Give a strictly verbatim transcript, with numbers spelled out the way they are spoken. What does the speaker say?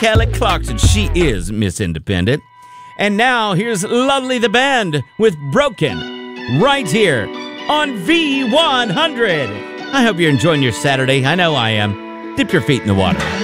Kelly Clarkson. She is Miss Independent. And now here's Lovely the Band with Broken right here on V one hundred. I hope you're enjoying your Saturday. I know I am. Dip your feet in the water.